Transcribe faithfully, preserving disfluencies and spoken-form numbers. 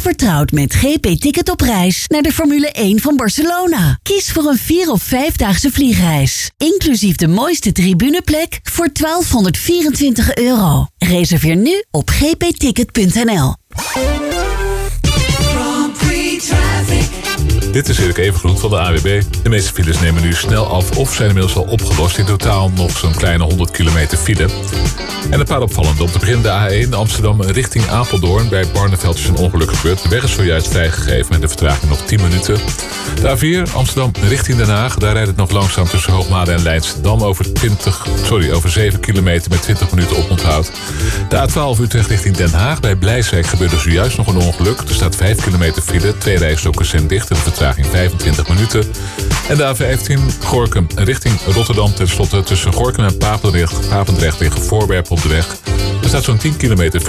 vertrouwd met G P Ticket op reis naar de Formule één van Barcelona. Kies voor een vier- of vijfdaagse vliegreis. Inclusief de mooiste tribuneplek voor twaalfhonderdvierentwintig euro. Reserveer nu op g p ticket punt n l. Dit is Erik Evengroen van de A W B. De meeste files nemen nu snel af of zijn inmiddels al opgelost. In totaal nog zo'n kleine honderd kilometer file. En een paar opvallende. Om te beginnen de A één Amsterdam richting Apeldoorn. Bij Barneveld is een ongeluk gebeurd. De weg is zojuist vrijgegeven met de vertraging nog tien minuten. De A vier Amsterdam richting Den Haag. Daar rijdt het nog langzaam tussen Hoogmade en Leidschendam over, twintig, sorry, over zeven kilometer met twintig minuten oponthoud. De A twaalf Utrecht richting Den Haag. Bij Blijswijk gebeurde zojuist nog een ongeluk. Er staat vijf kilometer file. Twee rijstroken zijn dicht en de vertraging vijfentwintig minuten. En de A vijftien Gorinchem richting Rotterdam. Ten slotte tussen Gorinchem en Papendrecht, Papendrecht liggen Voorwerp op de weg. Er staat zo'n tien kilometer